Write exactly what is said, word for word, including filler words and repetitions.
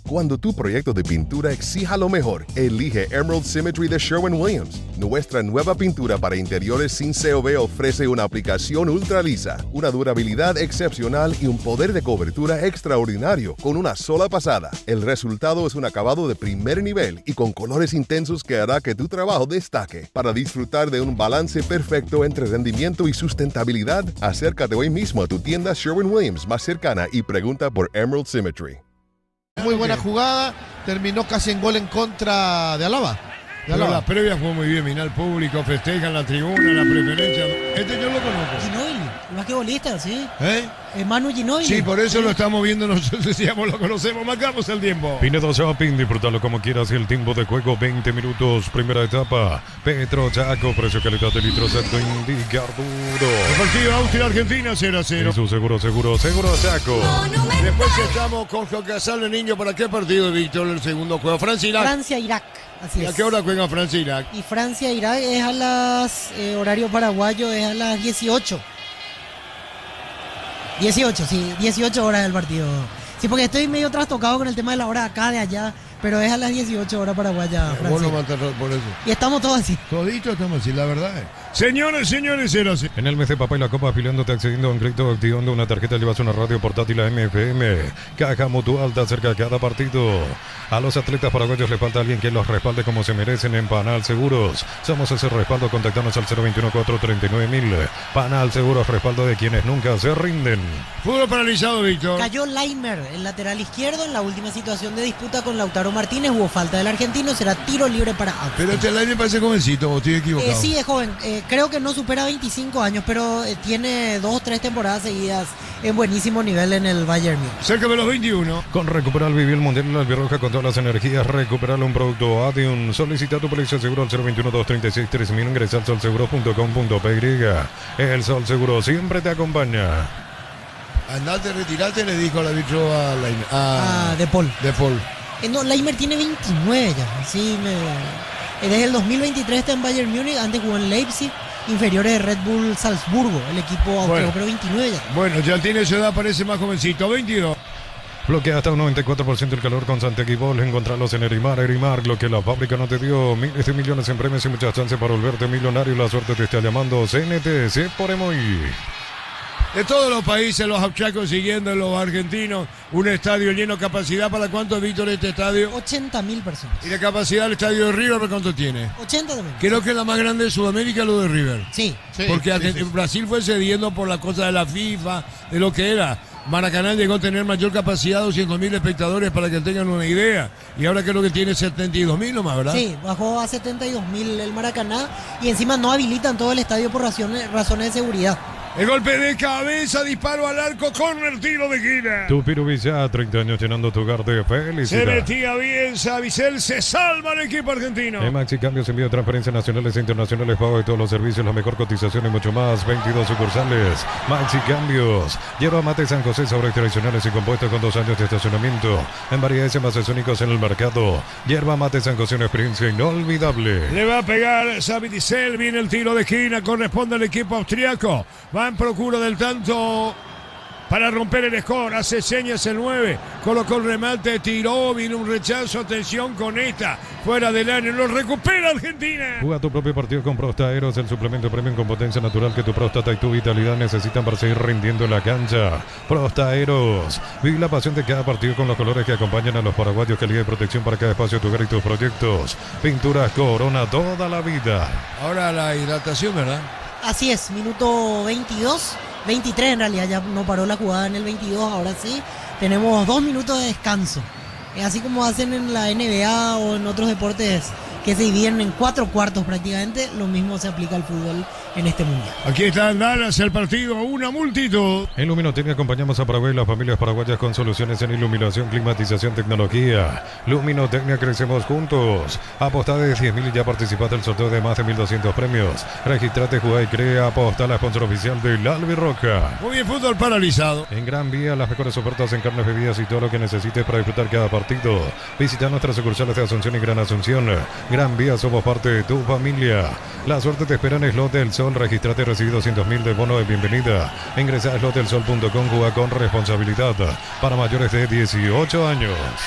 Cuando tu proyecto de pintura exija lo mejor, elige Emerald Symmetry de Sherwin-Williams. Nuestra nueva pintura para interiores sin C O V ofrece una aplicación ultra lisa, una durabilidad excepcional y un poder de cobertura extraordinario con una sola pasada. El resultado es un acabado de primer nivel y con colores intensos que hará que tu trabajo destaque. Para disfrutar de un balance perfecto entre rendimiento y sustentabilidad, acércate hoy mismo a tu tienda Sherwin-Williams más cercana y pregunta por Emerald Symmetry. Muy buena jugada, terminó casi en gol en contra de Alaba. De Pero Alaba. la previa fue muy bien, mira el público, festejan la tribuna, la preferencia. Este yo lo conozco. Ginóbili, el basquetbolista, sí. ¿Eh? Es Manu Ginóbili. Sí, por eso sí. lo estamos viendo nosotros, decíamos, lo conocemos, marcamos el tiempo. Pinedo Shopping, disfrútalo como quieras y el tiempo de juego, veinte minutos, primera etapa. Petro Chaco, precio calidad de litro, exacto, indica Arturo. El partido Austria-Argentina cero a cero. Y su seguro, seguro, seguro Chaco. Después estamos con Juan Casal, niño, ¿para qué partido, Víctor, el segundo juego? Francia-Irak. Francia-Irak, así ¿Y a es. qué hora juega Francia-Irak? Y Francia-Irak es a las, eh, horario paraguayo, es a las dieciocho. dieciocho, sí, dieciocho horas del partido. Sí, porque estoy medio trastocado con el tema de la hora de acá, de allá, pero es a las dieciocho horas paraguaya, Vos Francia. lo matarás por eso. Y estamos todos así. Todito estamos así, la verdad. Señores, señores, cero a cero. En el mes de Papá y la Copa, afiliándote, accediendo a un crédito, activando una tarjeta, llevas una radio portátil a M F M. Caja Mutual te acerca a cada partido. A los atletas paraguayos le falta alguien que los respalde como se merecen en Panal Seguros. Somos ese respaldo, contactanos al cero veintiuno, cuatrocientos treinta y nueve mil. Panal Seguros, respaldo de quienes nunca se rinden. Fútbol paralizado, Víctor. Cayó Laimer, el lateral izquierdo, en la última situación de disputa con Lautaro Martínez. Hubo falta del argentino, será tiro libre para Austin. Pero este año parece jovencito, vos estoy equivocado. Eh, sí, es joven. Eh, creo que no supera veinticinco años, pero eh, tiene dos o tres temporadas seguidas en buenísimo nivel en el Bayern Múnich. Cerca de los veintiuno. Con Recuperar Vivir el Mundial la Albirroja con todas las energías. Recuperar un producto Adium. Solicita tu póliza de seguro al cero veintiuno, doscientos treinta y seis, tres mil. Ingresa al sol seguro punto com punto pe y. El Sol Seguro siempre te acompaña. Andate, retirate, le dijo el árbitro a, la, a Ah, De Paul. De Paul. Eh, no, Laimer tiene veintinueve ya. Sí, me... eh, desde el dos mil veintitrés está en Bayern Múnich, antes jugó en Leipzig, inferiores de Red Bull Salzburgo, el equipo austríaco, Bueno. pero veintinueve ya. Bueno, ya tiene esa edad, parece más jovencito. veintidós. Bloquea hasta un noventa y cuatro por ciento el calor con Santequibol. Encontrarlos en Erimar. Erimar, lo que la fábrica no te dio. Miles de millones en premios y muchas chances para volverte millonario. La suerte te está llamando. C N T, C por Emoy. De todos los países, los austriacos siguiendo los argentinos. Un estadio lleno, capacidad para cuánto, Víctor, este estadio. ochenta mil personas. Y la capacidad del estadio de River, ¿para cuánto tiene? ochenta también. Creo que es la más grande de Sudamérica, lo de River. Sí. Sí, Porque sí, Argent- sí, sí. Brasil fue cediendo por la cosa de la FIFA, de lo que era. Maracaná llegó a tener mayor capacidad, doscientos mil espectadores, para que tengan una idea. Y ahora creo que tiene setenta y dos mil nomás, ¿verdad? Sí, bajó a setenta y dos mil el Maracaná y encima no habilitan todo el estadio por razones, razones de seguridad. El golpe de cabeza, disparo al arco, corner, tiro de esquina. Tu Pirubilla, treinta años llenando tu hogar de Se felicidad. metía bien, Savicel, se salva el equipo argentino. En Maxi Cambios, envío de transferencias nacionales e internacionales, pago de todos los servicios, la mejor cotización y mucho más. veintidós sucursales. Maxi Cambios. Hierba mate San José, sabores tradicionales y compuestos con dos años de estacionamiento. En variedades y envases únicos en el mercado. Hierba mate San José, una experiencia inolvidable. Le va a pegar Savicel, viene el tiro de esquina, corresponde al equipo austriaco. Va en procura del tanto para romper el score, hace señas el nueve, colocó el remate, tiró, viene un rechazo, atención con esta, fuera del área, lo recupera Argentina. Juega tu propio partido con Prostaeros, el suplemento premium con potencia natural que tu próstata y tu vitalidad necesitan para seguir rindiendo en la cancha. Prostaeros, vive la pasión de cada partido con los colores que acompañan a los paraguayos, calidad y protección para cada espacio, tu hogar y tus proyectos. Pinturas Corona toda la vida. Ahora la hidratación, ¿verdad? Así es, minuto veintidós, veintitrés en realidad, ya no paró la jugada en el veintidós, ahora sí, tenemos dos minutos de descanso. Eh, Así como hacen en la N B A o en otros deportes que se dividen en cuatro cuartos prácticamente, lo mismo se aplica al fútbol en este mundial. Aquí está Dallas, el partido, una multitud. En Luminotecnia acompañamos a Paraguay y las familias paraguayas con soluciones en iluminación, climatización, tecnología. Luminotecnia, crecemos juntos. Apostá de diez mil y ya participaste del sorteo de más de mil doscientos premios. Registrate, jugá y crea. Apostá, la sponsor oficial de la Albirroja. Muy bien, fútbol paralizado. En Gran Vía, las mejores ofertas en carnes, bebidas y todo lo que necesites para disfrutar cada partido. Visita nuestras sucursales de Asunción y Gran Asunción. Gran Vía, somos parte de tu familia. La suerte te espera en Slot del Sol. Registrate y recibí doscientos mil de bono de bienvenida. Ingresa a slot del sol punto com, juega con responsabilidad. Para mayores de dieciocho años.